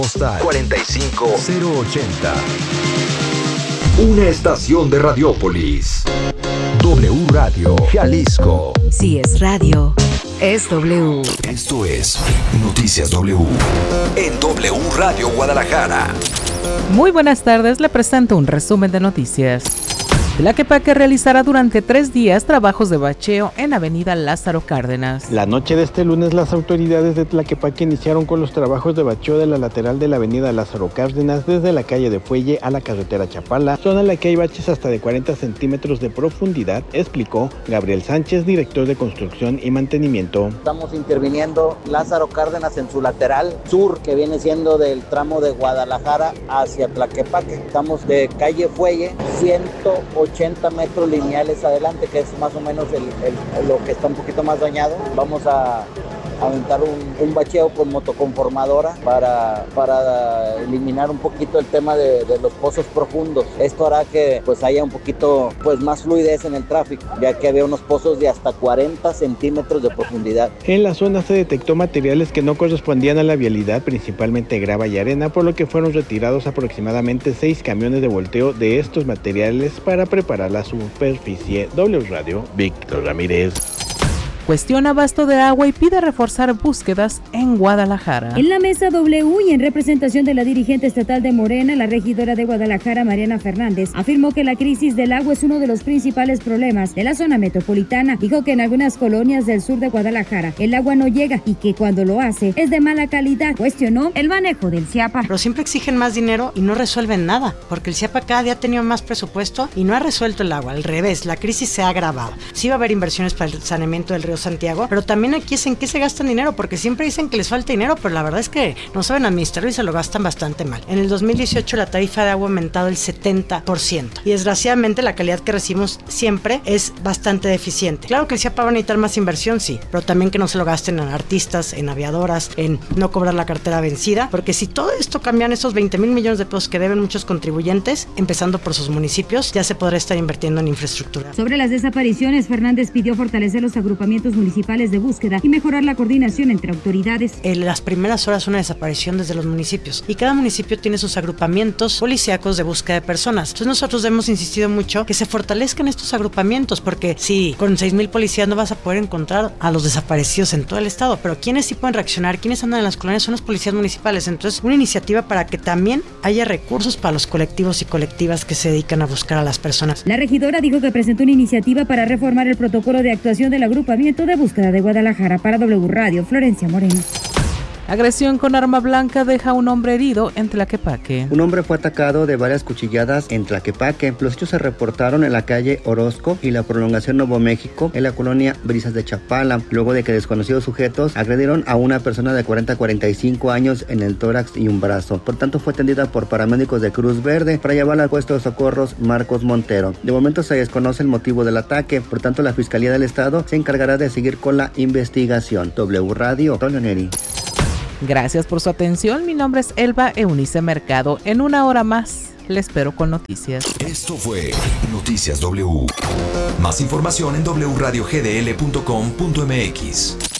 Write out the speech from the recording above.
Postal 45080. Una estación de Radiópolis. W Radio Jalisco. Si es radio, es W. Esto es Noticias W. En W Radio Guadalajara. Muy buenas tardes, le presento un resumen de noticias. Tlaquepaque realizará durante 3 días trabajos de bacheo en Avenida Lázaro Cárdenas. La noche de este lunes, las autoridades de Tlaquepaque iniciaron con los trabajos de bacheo de la lateral de la Avenida Lázaro Cárdenas desde la calle de Fuelle a la carretera Chapala, zona en la que hay baches hasta de 40 centímetros de profundidad, explicó Gabriel Sánchez, director de Construcción y Mantenimiento. Estamos interviniendo Lázaro Cárdenas en su lateral sur, que viene siendo del tramo de Guadalajara hacia Tlaquepaque. Estamos de calle Fuelle, 180 metros lineales adelante, que es más o menos lo que está un poquito más dañado. Vamos a aventar un bacheo con motoconformadora para eliminar un poquito el tema de los pozos profundos. Esto hará que pues haya un poquito más fluidez en el tráfico, ya que había unos pozos de hasta 40 centímetros de profundidad. En la zona se detectó materiales que no correspondían a la vialidad, principalmente grava y arena, por lo que fueron retirados aproximadamente 6 camiones de volteo de estos materiales para preparar la superficie. W Radio, Víctor Ramírez. Cuestiona abasto de agua y pide reforzar búsquedas en Guadalajara. En la mesa W y en representación de la dirigente estatal de Morena, la regidora de Guadalajara, Mariana Fernández, afirmó que la crisis del agua es uno de los principales problemas de la zona metropolitana. Dijo que en algunas colonias del sur de Guadalajara el agua no llega y que cuando lo hace es de mala calidad. Cuestionó el manejo del CIAPA. Pero siempre exigen más dinero y no resuelven nada, porque el CIAPA cada día ha tenido más presupuesto y no ha resuelto el agua. Al revés, la crisis se ha agravado. Sí va a haber inversiones para el saneamiento del río Santiago, pero también aquí es en qué se gastan dinero, porque siempre dicen que les falta dinero, pero la verdad es que no saben administrarlo y se lo gastan bastante mal. En el 2018 la tarifa de agua ha aumentado el 70% y desgraciadamente la calidad que recibimos siempre es bastante deficiente. Claro que el CIAPA va a necesitar más inversión, sí, pero también que no se lo gasten en artistas, en aviadoras, en no cobrar la cartera vencida, porque si todo esto cambian esos 20,000 millones de pesos que deben muchos contribuyentes, empezando por sus municipios, ya se podrá estar invirtiendo en infraestructura. Sobre las desapariciones, Fernández pidió fortalecer los agrupamientos municipales de búsqueda y mejorar la coordinación entre autoridades. En las primeras horas una desaparición desde los municipios y cada municipio tiene sus agrupamientos policíacos de búsqueda de personas. Entonces nosotros hemos insistido mucho que se fortalezcan estos agrupamientos, porque si con 6,000 policías no vas a poder encontrar a los desaparecidos en todo el estado, pero quienes sí pueden reaccionar, quienes andan en las colonias son los policías municipales. Entonces una iniciativa para que también haya recursos para los colectivos y colectivas que se dedican a buscar a las personas. La regidora dijo que presentó una iniciativa para reformar el protocolo de actuación del agrupamiento de búsqueda de Guadalajara. Para W Radio, Florencia Moreno. Agresión con arma blanca deja a un hombre herido en Tlaquepaque. Un hombre fue atacado de varias cuchilladas en Tlaquepaque. Los hechos se reportaron en la calle Orozco y la prolongación Nuevo México, en la colonia Brisas de Chapala, luego de que desconocidos sujetos agredieron a una persona de 40 a 45 años en el tórax y un brazo. Por tanto, fue atendida por paramédicos de Cruz Verde para llevarla al puesto de socorros Marcos Montero. De momento se desconoce el motivo del ataque, por tanto la Fiscalía del Estado se encargará de seguir con la investigación. W Radio, Antonio Neri. Gracias por su atención. Mi nombre es Elba Eunice Mercado. En una hora más, le espero con noticias. Esto fue Noticias W. Más información en wradiogdl.com.mx.